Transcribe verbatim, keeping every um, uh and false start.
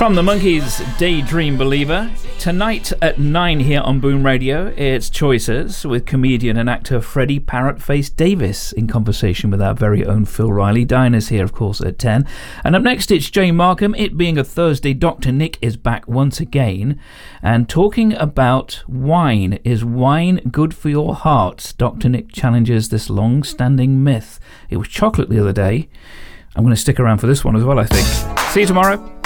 From the Monkees, Daydream Believer. Tonight at nine here on Boom Radio, it's Choices with comedian and actor Freddie Parrotface Davis in conversation with our very own Phil Riley. Diana's here, of course, at ten. And up next, it's Jane Markham. It being a Thursday, Doctor Nick is back once again and talking about wine. Is wine good for your heart? Doctor Nick challenges this long-standing myth. It was chocolate the other day. I'm going to stick around for this one as well, I think. See you tomorrow.